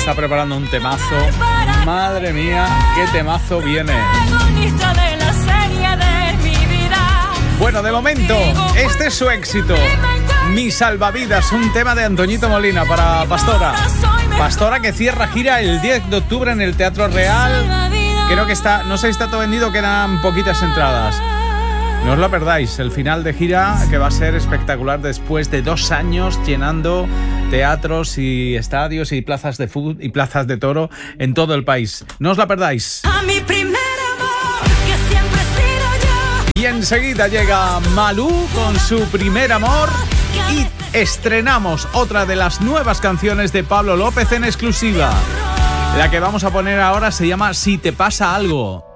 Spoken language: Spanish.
está preparando un temazo. Madre mía, qué temazo viene. Bueno, de momento, este es su éxito. Mi salvavidas, un tema de Antoñito Molina para Pastora. Pastora que cierra gira el 10 de octubre en el Teatro Real. Creo que no sé si está todo vendido, quedan poquitas entradas. No os lo perdáis, el final de gira que va a ser espectacular después de 2 años llenando teatros y estadios y plazas de fútbol y plazas de toro en todo el país. No os la perdáis. A mi primer amor, que siempre he sido yo. Y enseguida llega Malú con su primer amor y estrenamos otra de las nuevas canciones de Pablo López en exclusiva. La que vamos a poner ahora se llama Si te pasa algo.